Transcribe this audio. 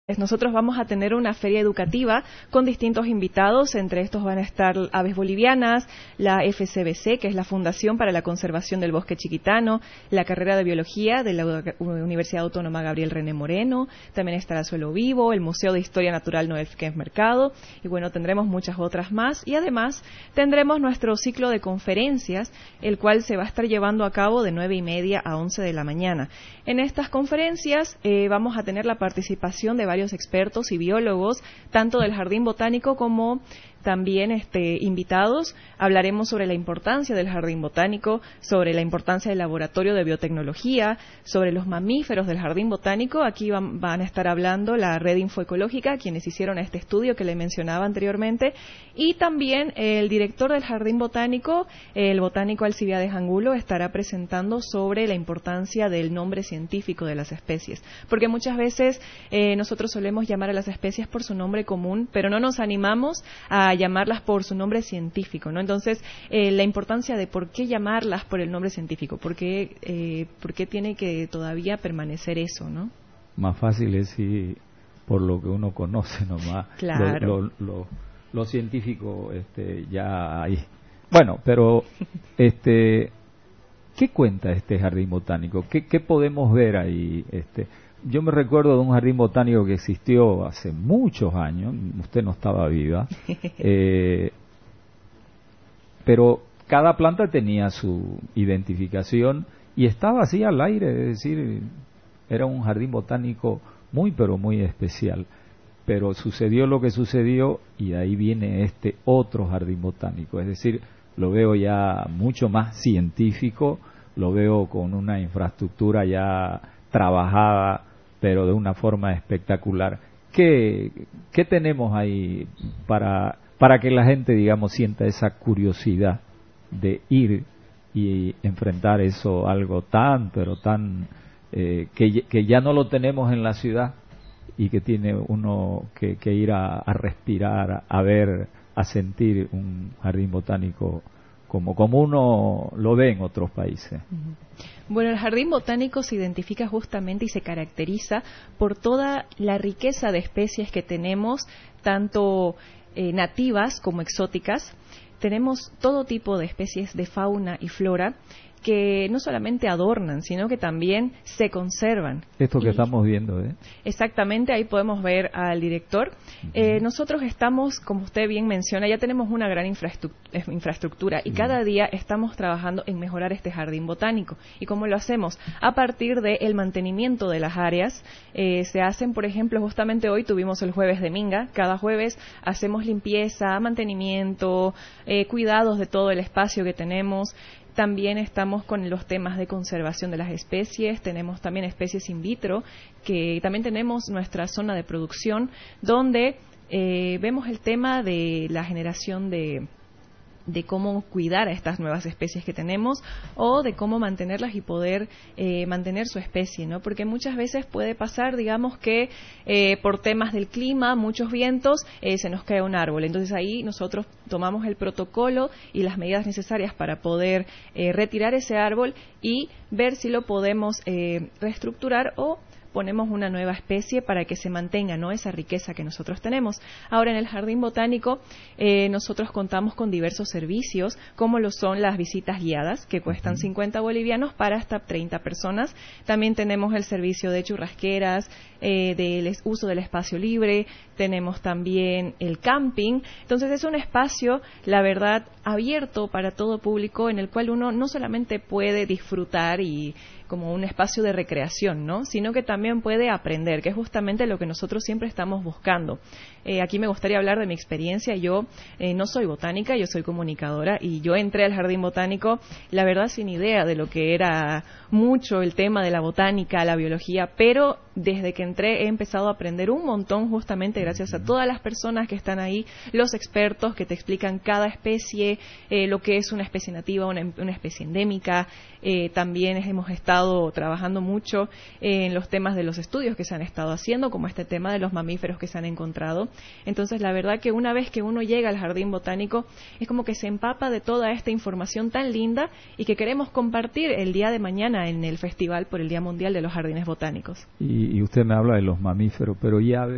Nosotros vamos a tener una feria educativa con distintos invitados, entre estos van a estar Aves Bolivianas, la FCBC, que es la Fundación para la Conservación del Bosque Chiquitano, la carrera de Biología de la Universidad Autónoma Gabriel René Moreno, también estará Suelo Vivo, el Museo de Historia Natural Noel Quez Mercado, y bueno, tendremos muchas otras más, y además tendremos nuestro ciclo de conferencias, el cual se va a estar llevando a cabo de 9:30 a 11 de la mañana. En estas conferencias vamos a tener la participación de varios expertos y biólogos, tanto del Jardín Botánico como también invitados. Hablaremos sobre la importancia del Jardín Botánico, sobre la importancia del Laboratorio de Biotecnología, sobre los mamíferos del Jardín Botánico. Aquí van a estar hablando la Red Infoecológica, quienes hicieron este estudio que le mencionaba anteriormente, y también el director del Jardín Botánico, el botánico Alcibiades Angulo, estará presentando sobre la importancia del nombre científico de las especies, porque muchas veces nosotros solemos llamar a las especies por su nombre común, pero no nos animamos a llamarlas por su nombre científico, ¿no? Entonces, la importancia de por qué llamarlas por el nombre científico, por qué tiene que todavía permanecer eso, ¿no? Más fácil es si por lo que uno conoce nomás. Claro. Lo científico ya hay. Bueno, pero ¿qué cuenta este jardín botánico? ¿Qué podemos ver ahí? Yo me recuerdo de un jardín botánico que existió hace muchos años, usted no estaba viva, pero cada planta tenía su identificación y estaba así al aire, es decir, era un jardín botánico muy pero muy especial. Pero sucedió lo que sucedió y de ahí viene este otro jardín botánico, es decir, lo veo ya mucho más científico, lo veo con una infraestructura ya trabajada, pero de una forma espectacular. ¿Qué tenemos ahí para que la gente, digamos, sienta esa curiosidad de ir y enfrentar eso, algo tan, pero tan, que ya no lo tenemos en la ciudad y que tiene uno que ir a respirar, a ver, a sentir un jardín botánico como uno lo ve en otros países? Bueno, el Jardín Botánico se identifica justamente y se caracteriza por toda la riqueza de especies que tenemos, tanto nativas como exóticas. Tenemos todo tipo de especies de fauna y flora que no solamente adornan, sino que también se conservan. Esto que estamos viendo, Exactamente, ahí podemos ver al director. Nosotros estamos, como usted bien menciona, ya tenemos una gran infraestructura y cada día estamos trabajando en mejorar este jardín botánico. ¿Y cómo lo hacemos? A partir del mantenimiento de las áreas. Se hacen, por ejemplo, justamente hoy tuvimos el jueves de Minga. Cada jueves hacemos limpieza, mantenimiento, cuidados de todo el espacio que tenemos. También estamos con los temas de conservación de las especies, tenemos también especies in vitro, que también tenemos nuestra zona de producción, donde vemos el tema de la generación de cómo cuidar a estas nuevas especies que tenemos o de cómo mantenerlas y poder mantener su especie, ¿no? Porque muchas veces puede pasar, digamos, que por temas del clima, muchos vientos, se nos cae un árbol. Entonces ahí nosotros tomamos el protocolo y las medidas necesarias para poder retirar ese árbol y ver si lo podemos reestructurar o ponemos una nueva especie para que se mantenga, ¿no?, esa riqueza que nosotros tenemos. Ahora, en el Jardín Botánico nosotros contamos con diversos servicios, como lo son las visitas guiadas, que cuestan 50 bolivianos para hasta 30 personas. También tenemos el servicio de churrasqueras, del uso del espacio libre, tenemos también el camping. Entonces es un espacio, la verdad, abierto para todo público, en el cual uno no solamente puede disfrutar y como un espacio de recreación, ¿no?, sino que también puede aprender, que es justamente lo que nosotros siempre estamos buscando. Aquí me gustaría hablar de mi experiencia. Yo no soy botánica, yo soy comunicadora y yo entré al Jardín Botánico, la verdad, sin idea de lo que era mucho el tema de la botánica, la biología, pero desde que entré he empezado a aprender un montón, justamente gracias a todas las personas que están ahí, los expertos que te explican cada especie, lo que es una especie nativa, una especie endémica. También hemos estado trabajando mucho en los temas de los estudios que se han estado haciendo, como este tema de los mamíferos que se han encontrado. Entonces, la verdad que una vez que uno llega al Jardín Botánico, es como que se empapa de toda esta información tan linda y que queremos compartir el día de mañana en el Festival por el Día Mundial de los Jardines Botánicos. Y usted me habla de los mamíferos, pero ya